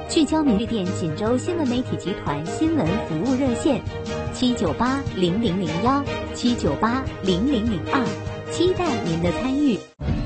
聚焦明日电锦州新闻媒体集团新闻服务热线：7980001，7980002，期待您的参与。